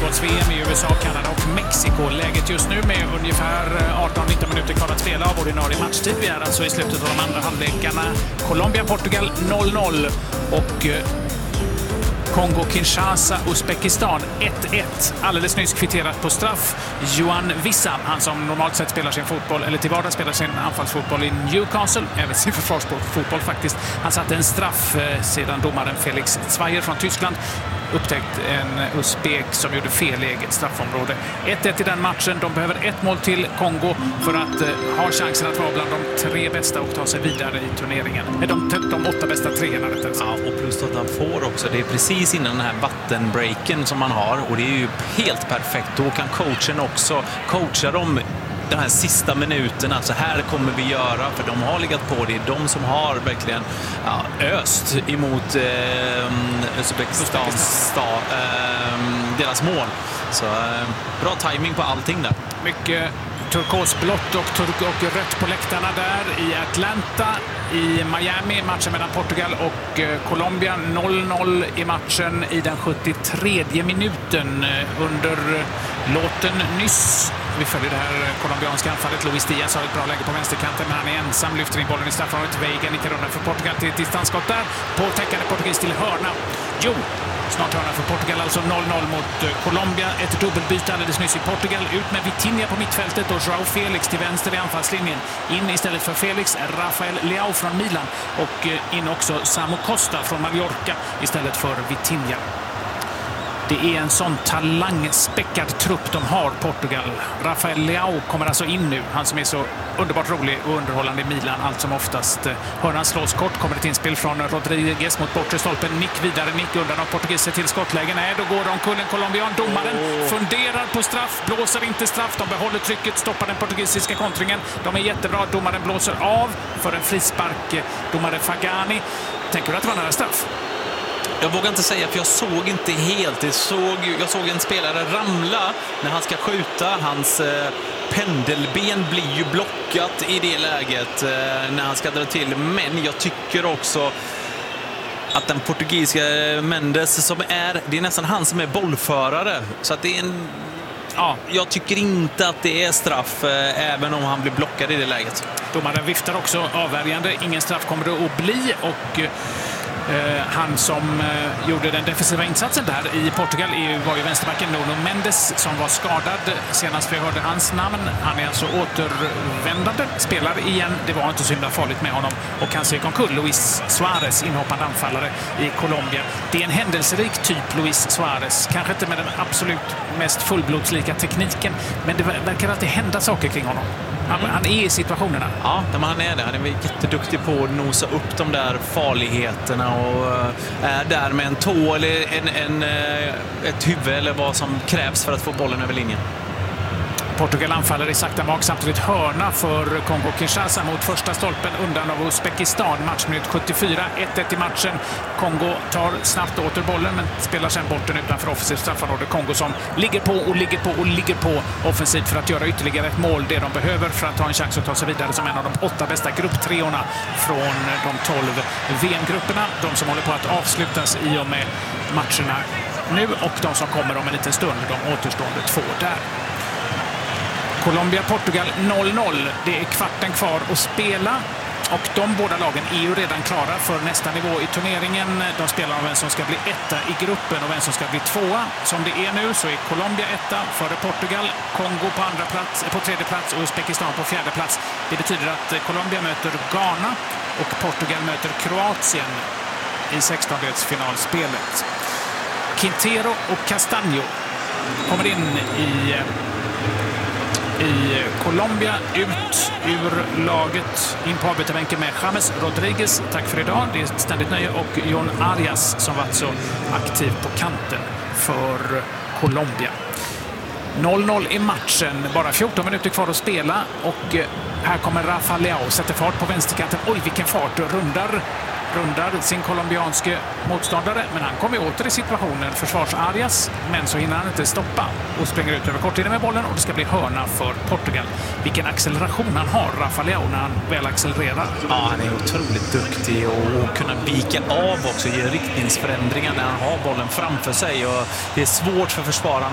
friidrotts-VM i USA, Kanada och Mexiko. Läget just nu med ungefär 18-19 minuter kvar att spela av ordinarie matchtid. Vi är alltså i slutet av de andra halvlekarna. Colombia-Portugal 0-0 och Kongo-Kinshasa, Uzbekistan 1-1. Alldeles nyss kvitterat på straff. Johan Wissam, han som normalt sett spelar sin fotboll, eller till vardags spelar sin anfallsfotboll i Newcastle, även sin försvarsfotboll faktiskt. Han satte en straff sedan domaren Felix Zweier från Tyskland upptäckt en uzbek som gjorde fel i eget straffområde. 1-1 i den matchen. De behöver ett mål till Kongo för att ha chansen att vara bland de 3 bästa och ta sig vidare i turneringen. De 8 bästa treorna. Ja, och plus att han får också. Det är precis innan den här vattenbreaken som man har, och det är ju helt perfekt. Då kan coachen också coacha dem den här sista minuten, alltså här kommer vi göra, för de har legat på, det är de som har verkligen öst emot Uzbekistans deras mål. Så bra timing på allting där. Mycket turkosblått och rött på läktarna där i Atlanta. I Miami, matchen mellan Portugal och Colombia. 0-0 i matchen i den 73 minuten under låten nyss. Vi följer det här colombianska anfallet. Luis Diaz har ett bra läge på vänsterkanten, men han är ensam, lyfter in bollen i straffområdet. Veiga nickar undan för Portugal till ett distansskott där. På täckande portugis till hörna. Jo, snart hörna för Portugal, alltså 0-0 mot Colombia. Ett dubbelbyte alldeles nyss i Portugal. Ut med Vitinha på mittfältet och João Felix till vänster i anfallslinjen. In istället för Felix, Rafael Leao från Milan. Och in också Samu Costa från Mallorca istället för Vitinha. Det är en sån talangspäckad trupp de har, Portugal. Rafael Leao kommer alltså in nu. Han som är så underbart rolig och underhållande i Milan allt som oftast. Hörnan slås kort, kommer ett inspel från Rodriguez mot bortre stolpen. Nick vidare, Nick undan av portugiser till skottlägen. Nej, då går de kullen colombian. Domaren funderar på straff, blåser inte straff. De behåller trycket, stoppar den portugisiska kontringen. De är jättebra. Domaren blåser av för en frispark. Domare Fagani. Tänker du att det var nära straff? Jag vågar inte säga, för jag såg inte helt. Jag såg en spelare ramla när han ska skjuta. Hans pendelben blir ju blockat i det läget när han ska dra till. Men jag tycker också att den portugisiska Mendes det är nästan han som är bollförare. Så att det är jag tycker inte att det är straff även om han blir blockad i det läget. Domaren viftar också avvärjande. Ingen straff kommer det att bli, och han som gjorde den defensiva insatsen där i Portugal var ju vänsterbacken Nuno Mendes som var skadad senast vi hörde hans namn. Han är alltså återvändande, spelar igen. Det var inte så himla farligt med honom. Och han ser omkull Luis Suarez, inhoppande anfallare i Colombia. Det är en händelserik typ, Luis Suarez. Kanske inte med den absolut mest fullblodslika tekniken, men det verkar alltid hända saker kring honom. Han är i situationerna. Ja, men han är det. Han är jätteduktig på att nosa upp de där farligheterna och är där med en tå eller ett huvud eller vad som krävs för att få bollen över linjen. Portugal anfaller i sakta mak, samtidigt hörna för Kongo-Kinshasa mot första stolpen undan av Uzbekistan. Matchminut 74, 1-1 i matchen. Kongo tar snabbt åter bollen men spelar sen bort den utanför offensivt straffområde. Kongo som ligger på offensivt för att göra ytterligare ett mål. Det de behöver för att ha en chans att ta sig vidare som en av de 8 bästa grupptreorna från de 12 VM-grupperna. De som håller på att avslutas i och med matcherna nu och de som kommer om en liten stund, de återstående 2 där. Colombia-Portugal 0-0. Det är kvarten kvar att spela. Och de båda lagen är ju redan klara för nästa nivå i turneringen. De spelar om vem som ska bli etta i gruppen och vem som ska bli 2:a. Som det är nu så är Colombia etta före Portugal, Kongo på 3:e plats och Uzbekistan på 4:e plats. Det betyder att Colombia möter Ghana och Portugal möter Kroatien i 16-delsfinalspelet. Quintero och Castaño kommer in i Colombia, ut ur laget, in på avbytarbänken med James Rodriguez. Tack för idag, det är ett ständigt nöje. Och Jon Arias som varit så aktiv på kanten för Colombia. 0-0 i matchen, bara 14 minuter kvar att spela. Och här kommer Rafael Leao, sätter fart på vänsterkanten. Oj, vilken fart, rundar sin colombianske motståndare, men han kommer åter i situationen, försvars-Arias, men så hinner han inte stoppa och springer ut över korttiden med bollen och det ska bli hörna för Portugal. Vilken acceleration han har, Rafael Leao, när han väl accelererar. Ja, han är otroligt duktig och kunna vika av också, ge riktningsförändringar när han har bollen framför sig, och det är svårt för försvararna